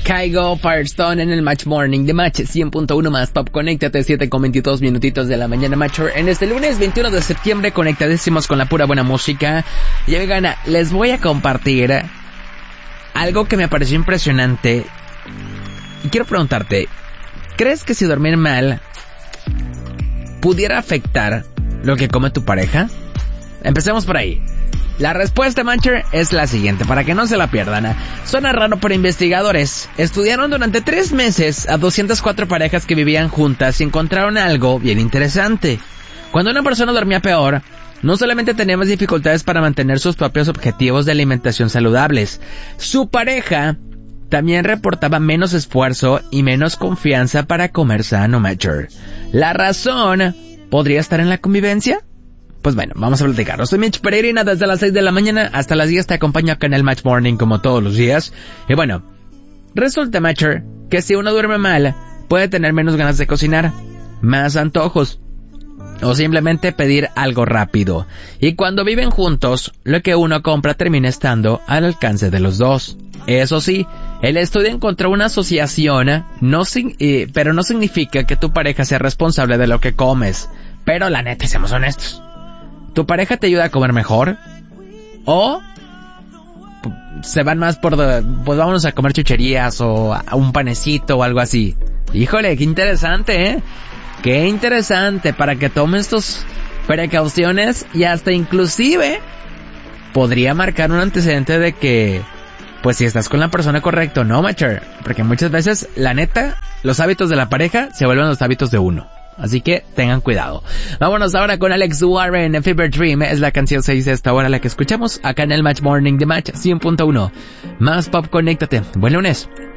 Kygo Firestone en el Match Morning de Match 100.1 más Pop. Conéctate 7:22 minutitos de la mañana, Matcher. En este lunes 21 de septiembre, conectadísimos con la pura buena música. Y oigan, les voy a compartir algo que me pareció impresionante. Y quiero preguntarte, ¿crees que si dormir mal pudiera afectar lo que come tu pareja? Empecemos por ahí. La respuesta, Matcher, es la siguiente, para que no se la pierdan. Suena raro, pero investigadores estudiaron durante 3 meses a 204 parejas que vivían juntas y encontraron algo bien interesante. Cuando una persona dormía peor, no solamente tenía más dificultades para mantener sus propios objetivos de alimentación saludables, su pareja también reportaba menos esfuerzo y menos confianza para comer sano, Matcher. ¿La razón podría estar en la convivencia? Pues bueno, vamos a platicar. Soy Mitch Pereira, desde las 6 de la mañana hasta las 10 te acompaño acá en el Match Morning como todos los días. Y bueno, resulta, Matcher, que si uno duerme mal, puede tener menos ganas de cocinar, más antojos, o simplemente pedir algo rápido. Y cuando viven juntos, lo que uno compra termina estando al alcance de los dos. Eso sí, el estudio encontró una asociación, pero no significa que tu pareja sea responsable de lo que comes. Pero la neta, seamos honestos, ¿tu pareja te ayuda a comer mejor? ¿O se van más por, pues vámonos a comer chucherías o a un panecito o algo así? Híjole, qué interesante, ¿eh? Qué interesante, para que tomes tus precauciones y hasta inclusive podría marcar un antecedente de que, pues si estás con la persona correcta, ¿no, Matcher? Porque muchas veces, la neta, los hábitos de la pareja se vuelven los hábitos de uno. Así que tengan cuidado. Vámonos ahora con Alex Warren, Fever Dream. Es la canción 6 de esta hora, la que escuchamos acá en el Match Morning de Match 100.1. Más Pop, conéctate. Buen lunes.